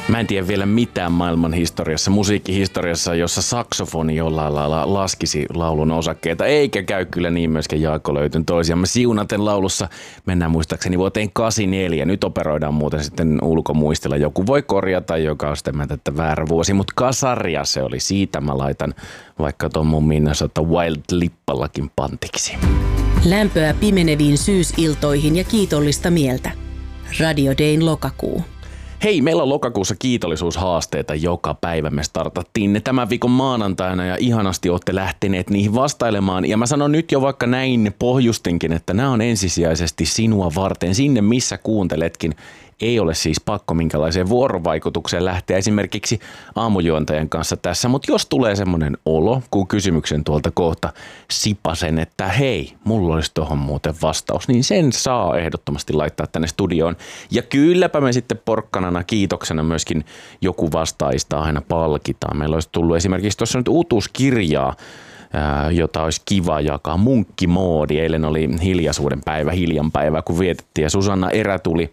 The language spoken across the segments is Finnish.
Mä en tiedä vielä mitään maailman historiassa, musiikkihistoriassa, jossa saksofoni jollain lailla laskisi laulun osakkeita, eikä käy kyllä niin myöskään Jaakko Löytyn toisiaan. Me siunaten laulussa mennään muistaakseni vuoteen 84. Nyt operoidaan muuten sitten ulkomuistilla. Joku voi korjata, joka on sitten mä tätä väärä vuosi, mutta kasaria se oli. Siitä mä laitan vaikka ton mun Minnesota Wild-lippallakin pantiksi. Lämpöä pimeneviin syysiltoihin ja kiitollista mieltä. Radio Dayn lokakuu. Hei, meillä on lokakuussa kiitollisuushaasteita joka päivä. Me startattiin ne tämän viikon maanantaina ja ihanasti olette lähteneet niihin vastailemaan. Ja mä sanon nyt jo vaikka näin pohjustinkin, että nämä on ensisijaisesti sinua varten sinne missä kuunteletkin. Ei ole siis pakko minkälaiseen vuorovaikutukseen lähteä esimerkiksi aamujuontajan kanssa tässä, mutta jos tulee semmoinen olo, kun kysymyksen tuolta kohta sipasen, että hei, mulla olisi tohon muuten vastaus, niin sen saa ehdottomasti laittaa tänne studioon. Ja kylläpä me sitten porkkanana kiitoksena myöskin joku vastaajista aina palkitaan. Meillä olisi tullut esimerkiksi tuossa nyt uutuuskirjaa, jota olisi kiva jakaa. Munkkimoodi. Eilen oli hiljaisuuden päivä, hiljanpäivä, kun vietettiin ja Susanna Erätuli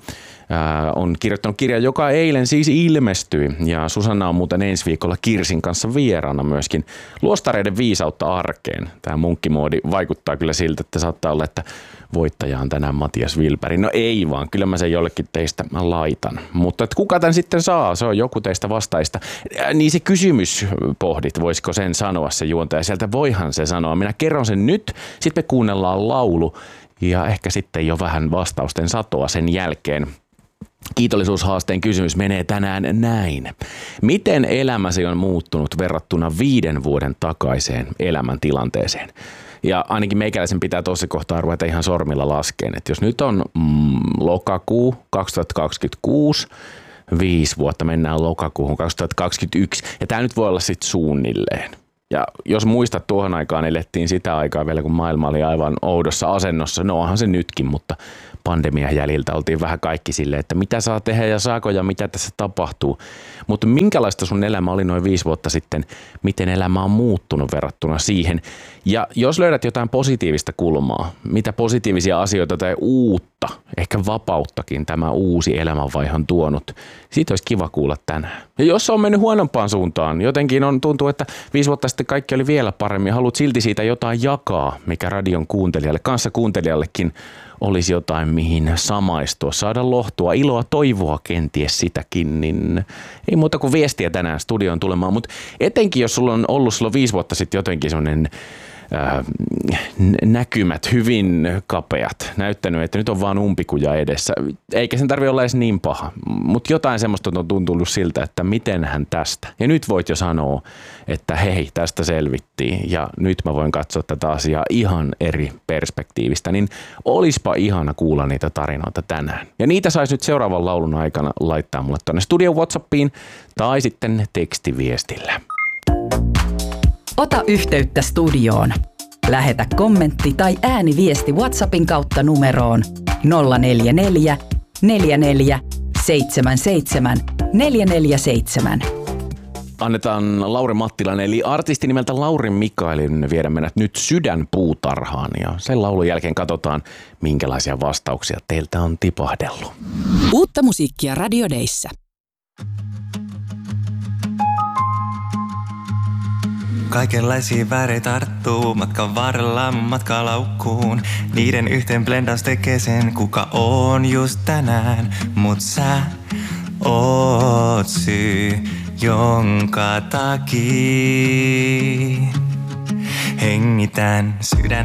on kirjoittanut kirjan, joka eilen siis ilmestyi. Ja Susanna on muuten ensi viikolla Kirsin kanssa vieraana myöskin Luostareiden viisautta arkeen. Tämä munkkimoodi vaikuttaa kyllä siltä, että saattaa olla, että voittaja on tänään Matias Wilberg. No ei vaan, kyllä mä sen jollekin teistä laitan. Mutta että kuka tämän sitten saa, se on joku teistä vastaista. Niin se kysymys pohdit, voisiko sen sanoa se juontaja. Sieltä voihan se sanoa. Minä kerron sen nyt, sitten me kuunnellaan laulu ja ehkä sitten jo vähän vastausten satoa sen jälkeen. Kiitollisuushaasteen kysymys menee tänään näin. Miten elämäsi on muuttunut verrattuna 5 vuoden takaiseen elämäntilanteeseen? Ja ainakin meikäläisen pitää tuossa kohtaa ruveta ihan sormilla laskeen, että jos nyt on lokakuu 2026, 5 vuotta mennään lokakuuhun 2021, ja tämä nyt voi olla sitten suunnilleen. Ja jos muistat, tuohon aikaan elettiin sitä aikaa vielä, kun maailma oli aivan oudossa asennossa, no onhan se nytkin, mutta pandemian jäljiltä oltiin vähän kaikki silleen, että mitä saa tehdä ja saako ja mitä tässä tapahtuu. Mutta minkälaista sun elämä oli noin 5 vuotta sitten, miten elämä on muuttunut verrattuna siihen. Ja jos löydät jotain positiivista kulmaa, mitä positiivisia asioita tai uutta, ehkä vapauttakin tämä uusi elämänvaihe on tuonut, siitä olisi kiva kuulla tänään. Ja jos on mennyt huonompaan suuntaan, jotenkin tuntuu, että 5 vuotta sitten kaikki oli vielä paremmin, haluat silti siitä jotain jakaa, mikä radion kuuntelijalle, kanssakuuntelijallekin olisi jotain, mihin samaistua, saada lohtua, iloa, toivoa kenties sitäkin, niin ei muuta kuin viestiä tänään studioon tulemaan. Mutta etenkin, jos sulla on ollut silloin 5 vuotta sitten jotenkin sellainen näkymät hyvin kapeat, näyttänyt, että nyt on vaan umpikuja edessä, eikä sen tarvitse olla edes niin paha, mutta jotain semmoista on tuntunut siltä, että mitenhän tästä. Ja nyt voit jo sanoa, että hei, tästä selvittiin ja nyt mä voin katsoa tätä asiaa ihan eri perspektiivistä, niin olispa ihana kuulla niitä tarinoita tänään. Ja niitä saisi nyt seuraavan laulun aikana laittaa mulle tuonne studion WhatsAppiin tai sitten tekstiviestillä. Ota yhteyttä studioon. Lähetä kommentti tai ääniviesti WhatsAppin kautta numeroon 044 44 77 447. Annetaan Lauri Mattilan eli artisti nimeltä Lauri Mikaelin viedä mennä nyt Sydänpuutarhaan ja sen laulun jälkeen katsotaan, minkälaisia vastauksia teiltä on tipahdellut. Uutta musiikkia Radio Dayssä. Kaikenlaisia väreitä tarttuu matkan varrella matkalaukkuun. Niiden yhteen blendaus tekee sen, kuka on just tänään. Mut sä oot syy, jonka takia hengitän. Sydän